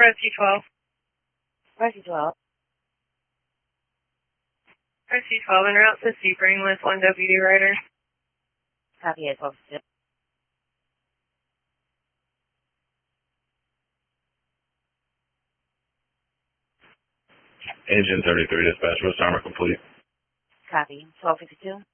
Rescue 12. Rescue 12. Rescue 12 en route to Sebring with one deputy rider. Copy it, 12. Engine 33 dispatch, what's armor complete? Copy, 1252.